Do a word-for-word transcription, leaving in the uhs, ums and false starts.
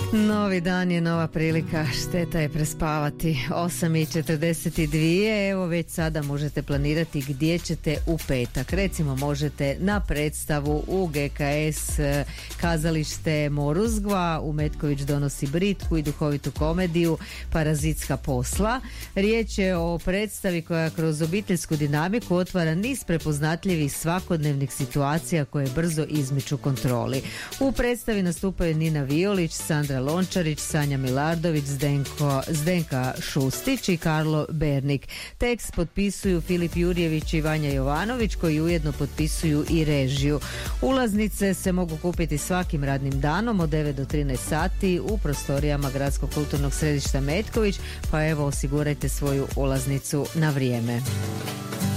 Novi dan je nova prilika, šteta je prespavati. osam i četrdeset dvije, evo već sada možete planirati gdje ćete u petak. Recimo možete na predstavu u G K S kazalište Moruzgva, u Metković donosi britku i duhovitu komediju Parazitska posla. Riječ je o predstavi koja kroz obiteljsku dinamiku otvara niz prepoznatljivih svakodnevnih situacija koje brzo izmiču kontroli. U predstavi nastupaju Nina Violić, Sandra Lončarić, Sanja Milardović, Zdenko, Zdenka Šustić i Karlo Bernik. Tekst potpisuju Filip Jurjević i Vanja Jovanović, koji ujedno potpisuju i režiju. Ulaznice se mogu kupiti svakim radnim danom od devet do trinaest sati u prostorijama Gradskog kulturnog središta Metković, pa evo osigurajte svoju ulaznicu na vrijeme.